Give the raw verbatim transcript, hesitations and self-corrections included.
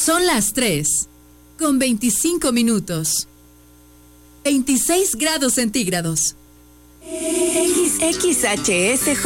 Son las tres, con veinticinco minutos. veintiséis grados centígrados. X H S